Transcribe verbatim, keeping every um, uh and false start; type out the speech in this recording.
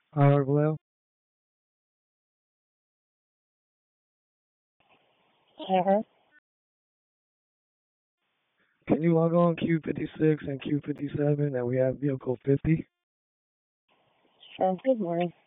Howard Vallejo, Uh-huh. can you log on Q fifty-six and Q fifty-seven and we have vehicle fifty? Sure. Good morning.